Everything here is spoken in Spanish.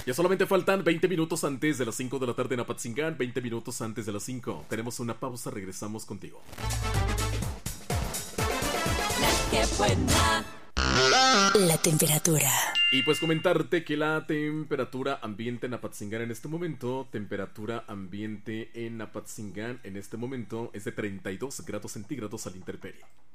Ya solamente faltan 20 minutos antes de las 5 de la tarde en Apatzingán, 20 minutos antes de las 5. Tenemos una pausa, regresamos contigo. ¡Qué buena! La temperatura. Y pues comentarte que la temperatura ambiente en Apatzingán en este momento, temperatura ambiente en Apatzingán en este momento es de 32 grados centígrados a la intemperie.